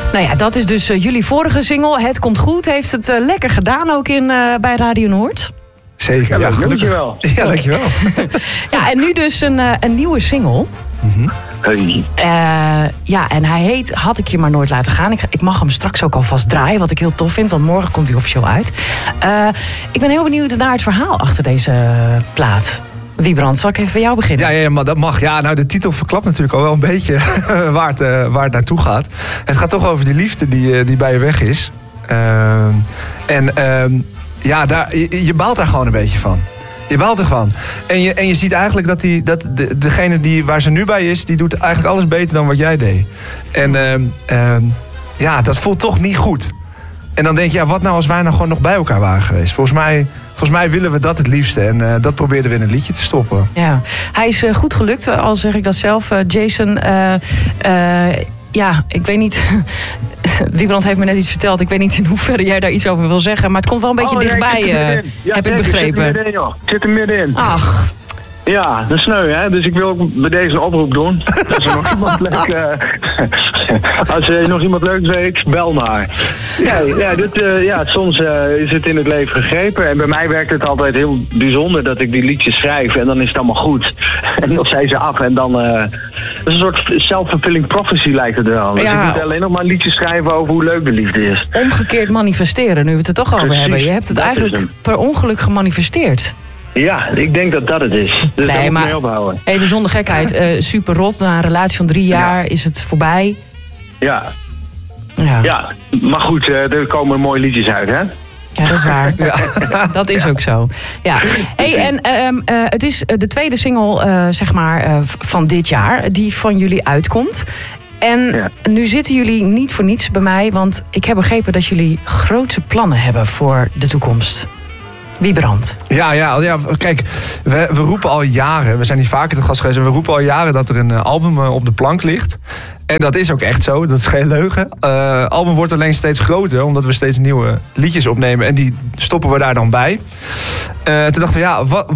Nou ja, dat is dus jullie vorige single. Het komt goed. Heeft het lekker gedaan ook bij Radio Noord. Zeker, ja, gelukkig. Dankjewel. Ja, dankjewel. Ja, en nu dus een nieuwe single. Mm-hmm. Hey. Ja, en hij heet Had ik je maar nooit laten gaan. Ik mag hem straks ook alvast draaien, wat ik heel tof vind. Want morgen komt hij officieel uit. Ik ben heel benieuwd naar het verhaal achter deze plaat. Wiebrand, zal ik even bij jou beginnen? Ja, maar dat mag. Ja, nou, de titel verklapt natuurlijk al wel een beetje waar het naartoe gaat. Het gaat toch over die liefde die bij je weg is. Je baalt daar gewoon een beetje van. Je baalt ervan. En je ziet eigenlijk dat degene waar ze nu bij is, die doet eigenlijk alles beter dan wat jij deed. En dat voelt toch niet goed. En dan denk je, wat nou als wij nou gewoon nog bij elkaar waren geweest? Volgens mij willen we dat het liefste. En dat probeerden we in een liedje te stoppen. Ja, hij is goed gelukt, al zeg ik dat zelf. Jason, ik weet niet. Wiebrand heeft me net iets verteld. Ik weet niet in hoeverre jij daar iets over wil zeggen. Maar het komt wel een beetje dichtbij, heb ik begrepen. Ik zit er middenin. Ach. Ja, dat is sneu, hè? Dus ik wil ook bij deze een oproep doen. Als er nog iemand leuk... als er nog iemand leuk weet, bel maar. Soms is het in het leven gegrepen. En bij mij werkt het altijd heel bijzonder dat ik die liedjes schrijf. En dan is het allemaal goed. En dan zijn ze af. En dan... dat is een soort self-fulfilling prophecy lijkt het wel. Dus ik moet alleen nog maar een liedje schrijven over hoe leuk de liefde is. Omgekeerd manifesteren, nu we het er toch over hebben. Je hebt het eigenlijk per ongeluk gemanifesteerd. Ja, ik denk dat het is. Dus daar moet ik mee ophouden. Even zonder gekheid, super rot. Na een relatie van 3 jaar is het voorbij. Ja, maar goed, er komen mooie liedjes uit, hè? Ja, dat is waar. Ja. Dat is ook zo. Ja. Hey, en het is de tweede single, van dit jaar, die van jullie uitkomt. En nu zitten jullie niet voor niets bij mij, want ik heb begrepen dat jullie grootse plannen hebben voor de toekomst. Wiebrand. Ja, kijk, we roepen al jaren, we zijn niet vaker te gast geweest, we roepen al jaren dat er een album op de plank ligt. En dat is ook echt zo, dat is geen leugen. Het album wordt alleen steeds groter, omdat we steeds nieuwe liedjes opnemen. En die stoppen we daar dan bij. Toen dachten we,